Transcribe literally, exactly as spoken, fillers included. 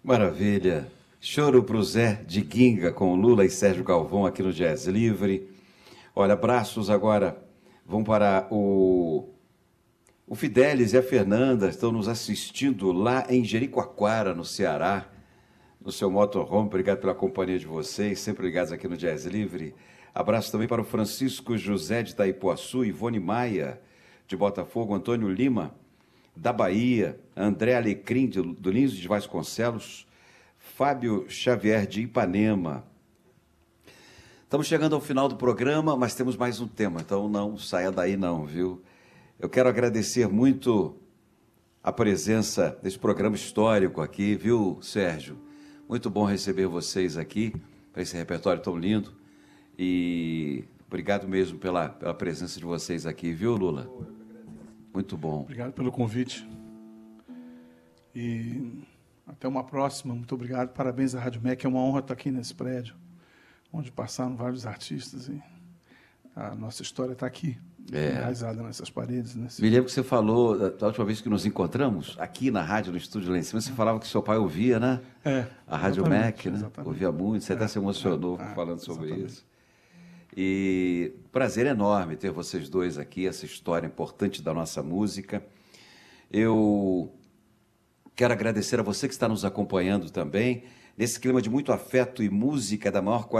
Maravilha. Choro pro Zé de Ginga com Lula e Sérgio Galvão aqui no Jazz Livre. Olha, abraços agora vão para o, o Fidelis e a Fernanda, estão nos assistindo lá em Jericoacoara, no Ceará, no seu motorhome. Obrigado pela companhia de vocês, sempre ligados aqui no Jazz Livre. Abraço também para o Francisco José de Itaipuaçu, Ivone Maia, de Botafogo, Antônio Lima, da Bahia, André Alecrim, de, do Lins de Vasconcelos, Fábio Xavier, de Ipanema. Estamos chegando ao final do programa, mas temos mais um tema, então não saia daí não, viu? Eu quero agradecer muito a presença desse programa histórico aqui, viu, Sérgio? Muito bom receber vocês aqui, para esse repertório tão lindo. E obrigado mesmo pela, pela presença de vocês aqui, viu, Lula? Muito bom. Obrigado pelo convite. E até uma próxima. Muito obrigado. Parabéns à Rádio M E C. É uma honra estar aqui nesse prédio, onde passaram vários artistas. E a nossa história está aqui, é. enraizada nessas paredes. Nesse... Me lembro que você falou, da última vez que nos encontramos, aqui na rádio, no estúdio lá em cima, você falava que seu pai ouvia, né? É, a Rádio M E C, né? Exatamente. Ouvia muito, você é, até se emocionou é, falando sobre exatamente. isso. E prazer enorme ter vocês dois aqui, essa história importante da nossa música. Eu quero agradecer a você que está nos acompanhando também, nesse clima de muito afeto e música da maior qualidade.